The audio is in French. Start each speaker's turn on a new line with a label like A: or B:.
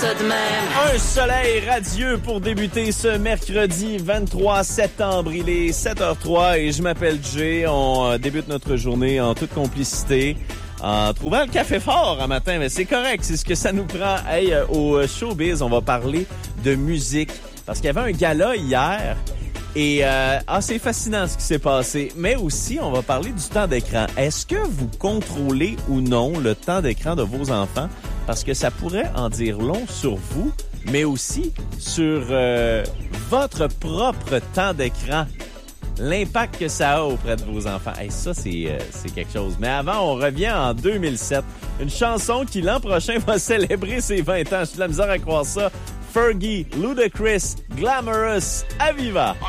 A: de même.
B: Un soleil radieux pour débuter ce mercredi 23 septembre. Il est 7h03 et je m'appelle Jay. On débute notre journée en toute complicité en trouvant le café fort un matin. Mais c'est correct, c'est ce que ça nous prend. Hey, au Showbiz, on va parler de musique parce qu'il y avait un gala hier. Et c'est fascinant ce qui s'est passé. Mais aussi, on va parler du temps d'écran. Est-ce que vous contrôlez ou non le temps d'écran de vos enfants? Parce que ça pourrait en dire long sur vous, mais aussi sur votre propre temps d'écran. L'impact que ça a auprès de vos enfants. Hey, ça, c'est quelque chose. Mais avant, on revient en 2007. Une chanson qui, l'an prochain, va célébrer ses 20 ans. J'ai de la misère à croire ça. Fergie, Ludacris, Glamorous, Aviva.